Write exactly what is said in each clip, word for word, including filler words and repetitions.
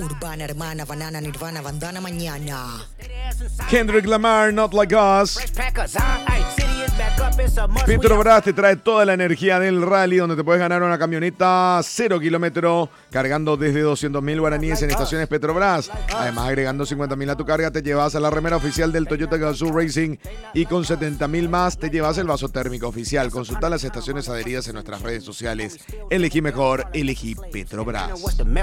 Urbana, hermana, banana, nirvana, bandana, mañana. Kendrick Lamar, Not Like Us. Petrobras te trae toda la energía del rally, donde te puedes ganar una camioneta cero kilómetro cargando desde doscientos mil guaraníes en estaciones Petrobras. Además, agregando cincuenta mil a tu carga, te llevas a la remera oficial del Toyota Gazoo Racing, y con setenta mil más te llevas el vaso térmico oficial. Consulta las estaciones adheridas en nuestras redes sociales. Elegí mejor, elegí Petrobras.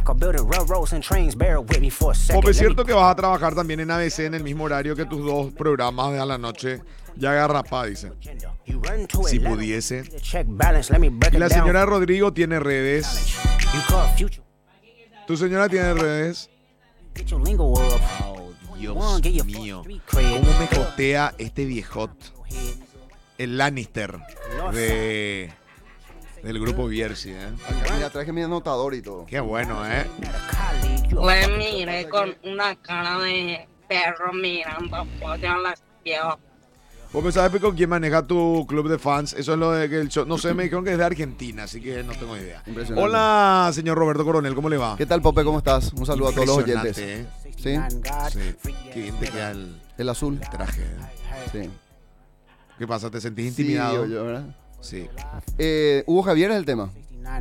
Pope, ¿es cierto que vas a trabajar también en A B C en el mismo horario que tus dos programas de a la noche? Ya agarrapá, dice. Si pudiese. Y la señora Rodrigo tiene redes. ¿Tu señora tiene redes? Oh, Dios mío. ¿Cómo me jotea este viejot? El Lannister de, del grupo Bierzi, ¿eh? Mira, traje mi anotador y todo. Qué bueno, ¿eh? Le miré con una cara de perro mirando pollo a las piedras. ¿Vos pensás con quién maneja tu club de fans? Eso es lo de que el show. No sé, me dijeron que es de Argentina, así que no tengo idea. Hola, señor Roberto Coronel, ¿cómo le va? ¿Qué tal, Pope? ¿Cómo estás? Un saludo a todos los oyentes. ¿Eh? ¿Sí? Sí. Qué bien te queda el, el azul. El traje. ¿Eh? Sí. ¿Qué pasa? ¿Te sentís intimidado? Sí, yo, ¿verdad? Sí. Eh, Hugo Javier es el tema.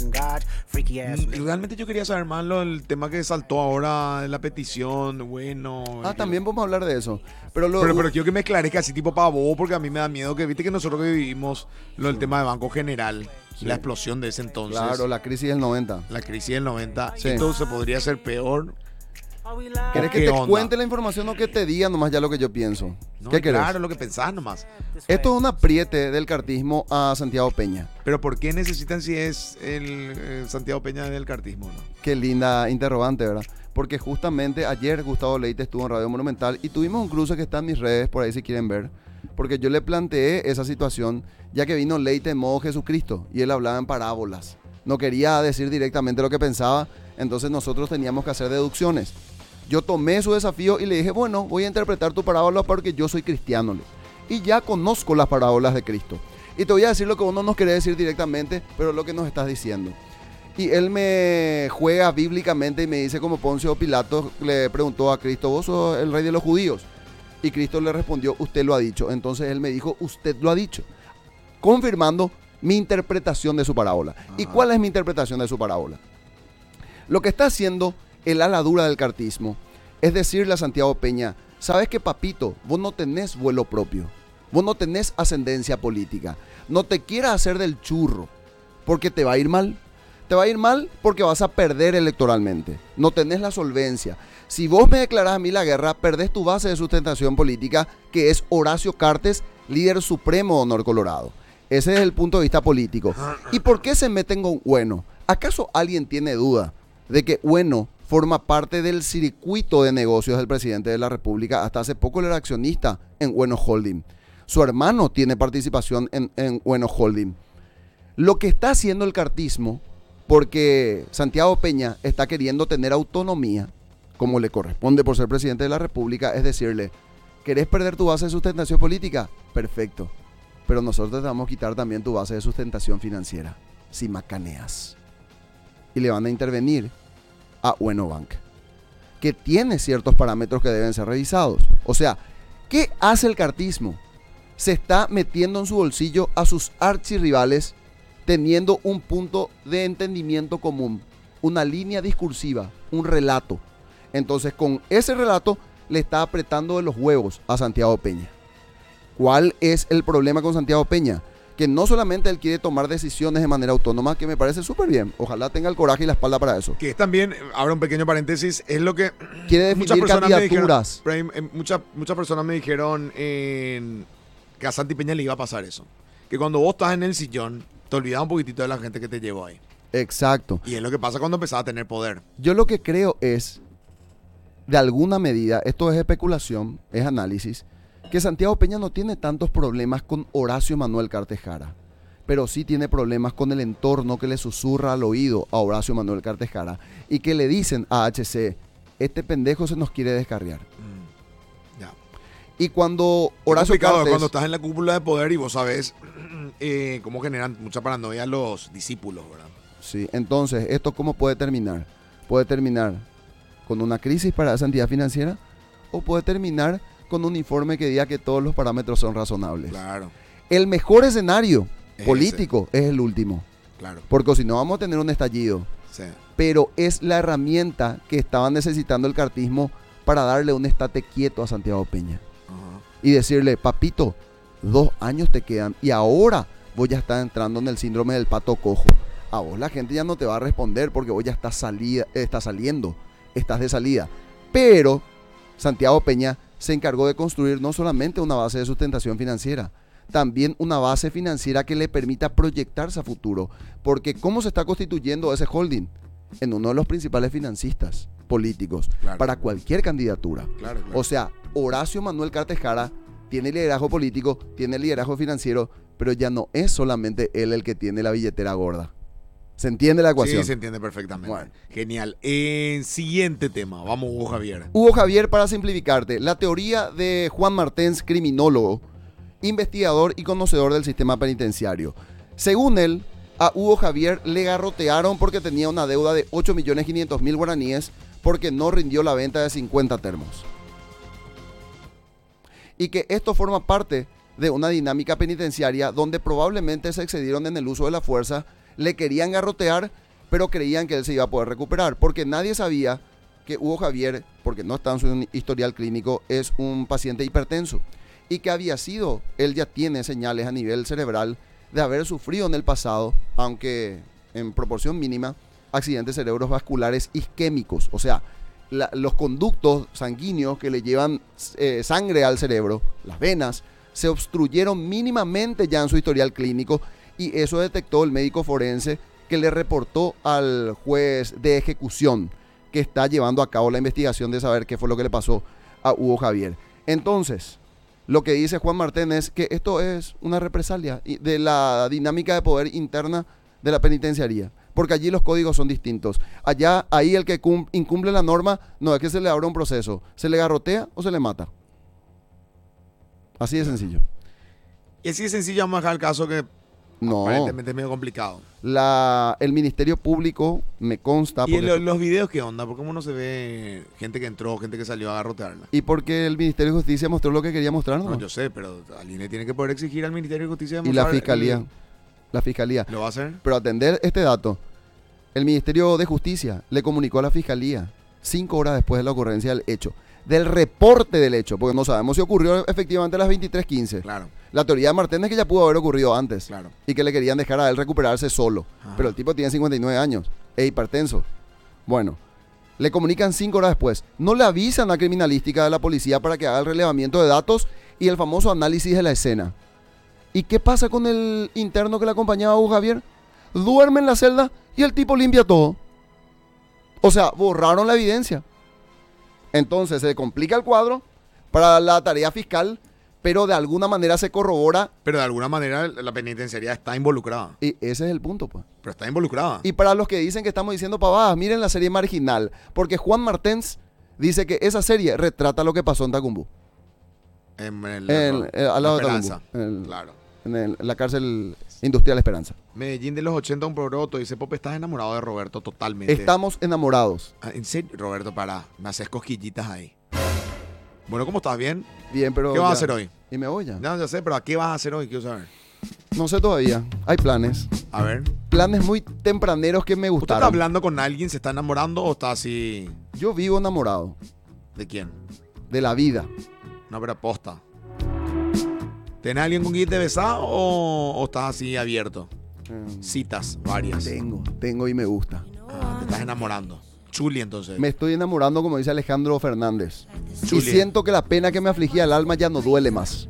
Realmente yo quería saber más lo del tema que saltó ahora en la petición, bueno. Ah, también podemos hablar de eso. Pero, lo, pero, pero quiero que me aclares así tipo pavo, porque a mí me da miedo que viste que nosotros que vivimos lo del sí. tema de Banco General, sí. la explosión de ese entonces. Claro, la crisis del noventa. La crisis del noventa. Sí. Entonces podría ser peor. ¿Querés que te onda? cuente la información o que te diga nomás ya lo que yo pienso? No, ¿Qué querés? Claro, lo que pensás nomás. Esto es un apriete del cartismo a Santiago Peña. ¿Pero por qué necesitan si es el, el Santiago Peña del cartismo, no? Qué linda interrogante, ¿verdad? Porque justamente ayer Gustavo Leite estuvo en Radio Monumental y tuvimos un cruce que está en mis redes, por ahí si quieren ver. Porque yo le planteé esa situación, ya que vino Leite en modo Jesucristo y él hablaba en parábolas. No quería decir directamente lo que pensaba, entonces nosotros teníamos que hacer deducciones. Yo tomé su desafío y le dije, bueno, voy a interpretar tu parábola porque yo soy cristiano. Y ya conozco las parábolas de Cristo. Y te voy a decir lo que vos no nos querés decir directamente, pero lo que nos estás diciendo. Y él me juega bíblicamente y me dice como Poncio Pilato le preguntó a Cristo, ¿vos sos el rey de los judíos? Y Cristo le respondió, usted lo ha dicho. Entonces él me dijo, usted lo ha dicho. Confirmando mi interpretación de su parábola. Ajá. ¿Y cuál es mi interpretación de su parábola? Lo que está haciendo el ala dura del cartismo es decirle a Santiago Peña, ¿sabes qué, papito? Vos no tenés vuelo propio, vos no tenés ascendencia política, no te quieras hacer del churro, porque te va a ir mal, te va a ir mal porque vas a perder electoralmente, no tenés la solvencia. Si vos me declarás a mí la guerra, perdés tu base de sustentación política, que es Horacio Cartes, líder supremo de Honor Colorado. Ese es el punto de vista político. ¿Y por qué se meten con Bueno? ¿Acaso alguien tiene duda de que Bueno forma parte del circuito de negocios del presidente de la República? Hasta hace poco él era accionista en Bueno Holding. Su hermano tiene participación en, en Bueno Holding. Lo que está haciendo el cartismo, porque Santiago Peña está queriendo tener autonomía, como le corresponde por ser presidente de la República, es decirle, ¿querés perder tu base de sustentación política? Perfecto. Pero nosotros te vamos a quitar también tu base de sustentación financiera, si macaneas. Y le van a intervenir a Bueno Bank, que tiene ciertos parámetros que deben ser revisados. O sea, ¿qué hace el cartismo? Se está metiendo en su bolsillo a sus archirrivales, teniendo un punto de entendimiento común, una línea discursiva, un relato. Entonces, con ese relato le está apretando de los huevos a Santiago Peña. ¿Cuál es el problema con Santiago Peña? Que no solamente él quiere tomar decisiones de manera autónoma, que me parece súper bien. Ojalá tenga el coraje y la espalda para eso. Que es también, abro un pequeño paréntesis, es lo que... Quiere definir candidaturas. Dijeron, eh, muchas, muchas personas me dijeron eh, que a Santi Peña le iba a pasar eso. Que cuando vos estás en el sillón, te olvidas un poquitito de la gente que te llevó ahí. Exacto. Y es lo que pasa cuando empezás a tener poder. Yo lo que creo es, de alguna medida, esto es especulación, es análisis, que Santiago Peña no tiene tantos problemas con Horacio Manuel Cartes Jara, pero sí tiene problemas con el entorno que le susurra al oído a Horacio Manuel Cartes Jara y que le dicen a H C, este pendejo se nos quiere descarriar. Mm, ya. Y cuando Horacio Cartes... cuando estás en la cúpula de poder y vos sabés eh, cómo generan mucha paranoia los discípulos, ¿verdad? Sí, entonces, ¿esto cómo puede terminar? Puede terminar con una crisis para esa entidad financiera o puede terminar con un informe que diga que todos los parámetros son razonables. Claro. El mejor escenario Es político es el último, Claro. porque si no vamos a tener un estallido. Sí. Pero es la herramienta que estaba necesitando el cartismo para darle un estate quieto a Santiago Peña. Ajá. Y decirle, papito, dos años te quedan y ahora vos ya estás entrando en el síndrome del pato cojo. A vos la gente ya no te va a responder porque vos ya estás, salida, estás saliendo, estás de salida. Pero Santiago Peña se encargó de construir no solamente una base de sustentación financiera, también una base financiera que le permita proyectarse a futuro. Porque ¿cómo se está constituyendo ese holding? En uno de los principales financistas políticos Claro. para cualquier candidatura. Claro, claro. O sea, Horacio Manuel Cartes Jara tiene liderazgo político, tiene liderazgo financiero, pero ya no es solamente él el que tiene la billetera gorda. ¿Se entiende la ecuación? Sí, se entiende perfectamente. Bueno. Genial. Eh, siguiente tema. Vamos, Hugo Javier. Hugo Javier, para simplificarte, la teoría de Juan Martens, criminólogo, investigador y conocedor del sistema penitenciario. Según él, a Hugo Javier le garrotearon porque tenía una deuda de ocho millones quinientos mil guaraníes porque no rindió la venta de cincuenta termos. Y que esto forma parte de una dinámica penitenciaria donde probablemente se excedieron en el uso de la fuerza, le querían garrotear, pero creían que él se iba a poder recuperar, porque nadie sabía que Hugo Javier, porque no está en su historial clínico, es un paciente hipertenso y que había sido, él ya tiene señales a nivel cerebral de haber sufrido en el pasado, aunque en proporción mínima, accidentes cerebrovasculares isquémicos, o sea, la, los conductos sanguíneos que le llevan eh, sangre al cerebro, las venas, se obstruyeron mínimamente ya en su historial clínico y eso detectó el médico forense que le reportó al juez de ejecución que está llevando a cabo la investigación de saber qué fue lo que le pasó a Hugo Javier. Entonces, lo que dice Juan Martén es que esto es una represalia de la dinámica de poder interna de la penitenciaría, porque allí los códigos son distintos. Allá, ahí el que cum- incumple la norma no es que se le abra un proceso, se le garrotea o se le mata. Así de sencillo. Y así de sencillo, vamos a dejar el caso que No, aparentemente es medio complicado. la, el Ministerio Público me consta... ¿Y porque- lo- los videos qué onda? ¿Por qué no se ve gente que entró, gente que salió a garrotearla? y porque el Ministerio de Justicia mostró lo que quería mostrar, ¿no? No, yo sé, pero alguien le tiene que poder exigir al Ministerio de Justicia y la demostrar Fiscalía. el- La Fiscalía. ¿Lo va a hacer? Pero atender este dato, el Ministerio de Justicia le comunicó a la Fiscalía cinco horas después de la ocurrencia del hecho, del reporte del hecho, porque no sabemos si ocurrió efectivamente a las veintitrés quince. Claro, La teoría de Martén es que ya pudo haber ocurrido antes claro. y que le querían dejar a él recuperarse solo. Ajá. Pero el tipo tiene cincuenta y nueve años, es hipertenso. Bueno, le comunican cinco horas después. No le avisan a criminalística de la policía para que haga el relevamiento de datos y el famoso análisis de la escena. ¿Y qué pasa con el interno que le acompañaba a Hugo Javier? Duerme en la celda y el tipo limpia todo. O sea, borraron la evidencia. Entonces se complica el cuadro para la tarea fiscal, pero de alguna manera se corrobora Pero de alguna manera la penitenciaría está involucrada. y ese es el punto, pues. Pero está involucrada. Y para los que dicen que estamos diciendo pavadas, miren la serie Marginal, porque Juan Martens dice que esa serie retrata lo que pasó en Tacumbú, En el, en- eh, al lado de Esperanza. Tacumbú, en, Claro. en el- en la cárcel industrial Esperanza. Medellín de los ochenta, un poroto. Dice, Pope, estás enamorado de Roberto totalmente. Estamos enamorados. Ah, ¿en serio? Roberto, para. Me haces cosquillitas ahí. Bueno, ¿cómo estás? ¿Bien? Bien, pero ¿Qué vas a ya- hacer hoy? Y me voy ya. No, ya sé, pero ¿a qué vas a hacer hoy? Quiero saber. No sé todavía. Hay planes. A ver. Planes muy tempraneros que me ¿Usted está gustaron. hablando con alguien? ¿Se está enamorando o está así? Yo vivo enamorado ¿De quién? de la vida. No, pero aposta. ¿Tenés alguien con quien te besar o, o estás así abierto? Mm, Citas varias. Tengo, tengo y me gusta. Ah, te estás enamorando. Chuli, entonces. Me estoy enamorando, como dice Alejandro Fernández. Y Chuli. siento que la pena que me afligía el alma ya no duele más.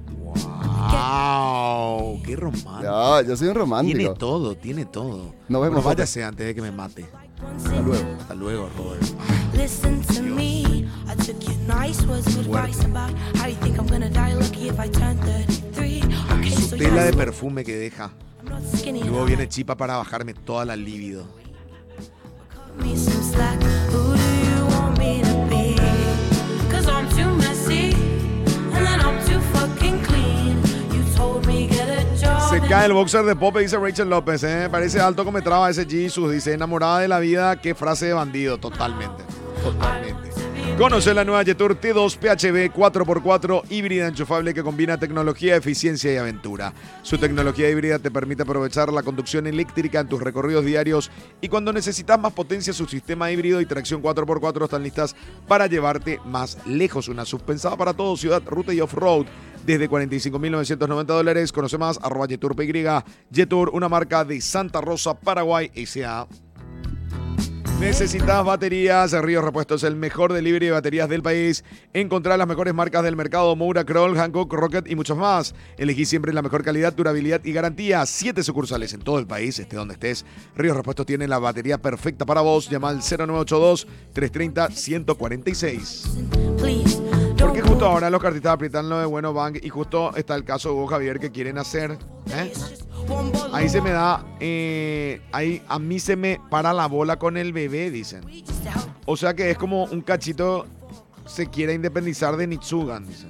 ¡Wow! ¡Qué romántico! Ya, yo soy un Tiene romántico. todo, tiene todo. Nos vemos, Bueno, Pope. váyase antes de que me mate. Hasta luego. Hasta luego, Robert. Listen to me. I took your nice words of advice about how you think I'm gonna die lucky if I turn thirty-three. Okay, so Su tela de yes, perfume que deja. I'm not skinny Luego enough. viene Chipa para bajarme toda la libido. Cut me some slack. Who do you want me to be? 'Cause I'm too messy and then I'm too fucking clean. You told me get a job. Se and cae el boxer de Pope, dice Rachel López. ¿eh? Parece alto como me traba ese Jesus. Dice, enamorada de la vida, qué frase de bandido. Totalmente. Totalmente. Conoce la nueva Jetour T dos P H V cuatro por cuatro híbrida enchufable que combina tecnología, eficiencia y aventura. Su tecnología híbrida te permite aprovechar la conducción eléctrica en tus recorridos diarios y cuando necesitas más potencia, su sistema híbrido y tracción cuatro por cuatro están listas para llevarte más lejos. Una suspensada para todo, ciudad, ruta y off-road desde cuarenta y cinco mil novecientos noventa dólares. Conoce más, arroba Jetour P Y. Jetour, una marca de Santa Rosa, Paraguay, S A ¿Necesitas baterías? Ríos Repuestos, el mejor delivery de baterías del país. Encontrá las mejores marcas del mercado: Moura, Kroll, Hankook, Rocket y muchos más. Elegí siempre la mejor calidad, durabilidad y garantía. Siete sucursales en todo el país, esté donde estés. Ríos Repuestos tiene la batería perfecta para vos. Llama al cero nueve ocho dos, tres tres cero, uno cuatro seis. Porque justo ahora los cartistas aprietan lo de Bueno Bank y justo está el caso de Hugo Javier que quieren hacer. ¿eh? Ahí se me da, eh, ahí a mí se me para la bola con el bebé, dicen. O sea que es como un cachito se quiere independizar de Nitsugan, dicen.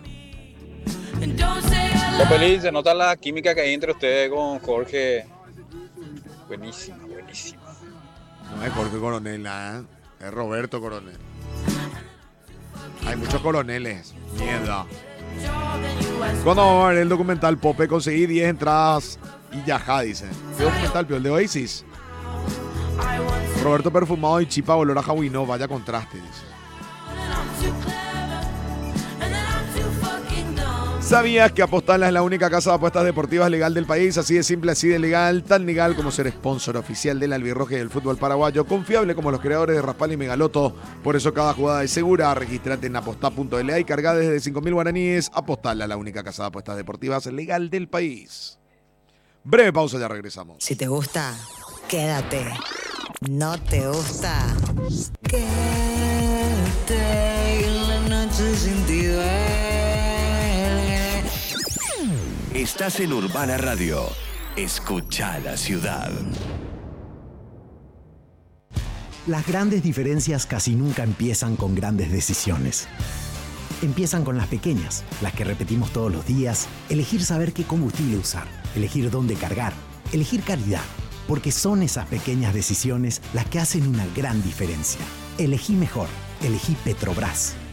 Popeli, se nota la química que hay entre ustedes con Jorge. Buenísima, buenísima. No es Jorge Coronel, ¿eh? Es Roberto Coronel. Hay muchos coroneles. Mierda. Cuando vamos a ver el documental Pope, conseguí diez entradas y yajá, dice. ¿Qué documental, Pio? El de Oasis. Roberto perfumado y Chipa olor a Jawi, no, vaya contraste, dice. ¿Sabías que Apostala es la única casa de apuestas deportivas legal del país? Así de simple, así de legal, tan legal como ser sponsor oficial del albirroje y del fútbol paraguayo, confiable como los creadores de Raspal y Megaloto. Por eso cada jugada es segura. Regístrate en apostá punto l a y carga desde cinco mil guaraníes. Apostala, la única casa de apuestas deportivas legal del país. Breve pausa, ya regresamos. Si te gusta, quédate. No te gusta, quédate en la noche sin ti. Estás en Urbana Radio. Escucha la ciudad. Las grandes diferencias casi nunca empiezan con grandes decisiones. Empiezan con las pequeñas, las que repetimos todos los días. Elegir saber qué combustible usar, elegir dónde cargar, elegir calidad. Porque son esas pequeñas decisiones las que hacen una gran diferencia. Elegí mejor, elegí Petrobras.